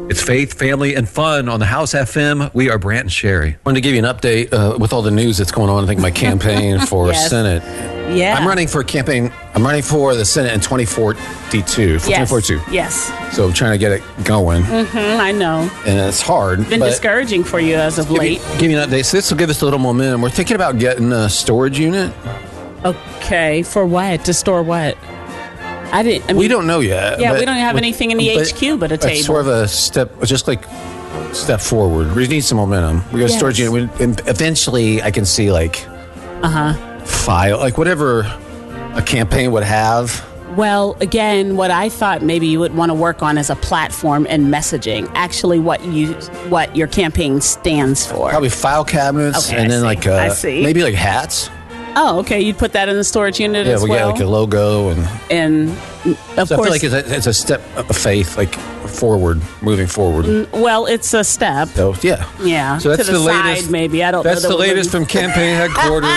It's faith, family, and fun on the House FM. We are Brant and Sherry. I wanted to give you an update with all the news that's going on. I think my campaign for Senate. Yeah. I'm running for a campaign. I'm running for the Senate in 2042. For 2042. Yes. So I'm trying to get it going. I know. And it's hard. Been discouraging for you as of late. Give you an update. So this will give us a little momentum. We're thinking about getting a storage unit. Okay. For what? To store what? We don't know yet. Yeah, we don't have anything in the HQ but a table. It's sort of a step, just like step forward. We need some momentum. We got a storage unit. And eventually, I can see file, like whatever a campaign would have. Well, again, what I thought maybe you would want to work on is a platform and messaging. Actually, what your campaign stands for. Probably file cabinets, and then maybe like hats. Oh, okay. You'd put that in the storage unit as well? Yeah, we get like a logo and of course. I feel like it's a step of faith, like forward, moving forward. Well, it's a step. So, yeah. Yeah. So that's to the latest. side, maybe. I don't know. That's the latest from campaign headquarters.